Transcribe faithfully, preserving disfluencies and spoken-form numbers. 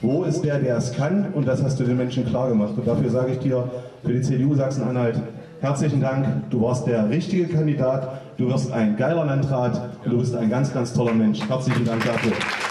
Wo ist der, der es kann? Und das hast du den Menschen klar gemacht. Und dafür sage ich dir für die C D U Sachsen-Anhalt herzlichen Dank. Du warst der richtige Kandidat, du wirst ein geiler Landrat und du bist ein ganz, ganz toller Mensch. Herzlichen Dank dafür.